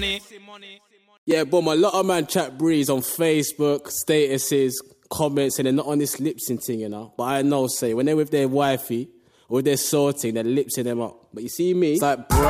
Yeah, boom, a lot of man chat breeze on Facebook, statuses, comments, and they're not on this lip sync thing, you know. But I know, say, when they're with their wifey or with their sorting, they're lip syncing them up. But you see me, it's like, bro.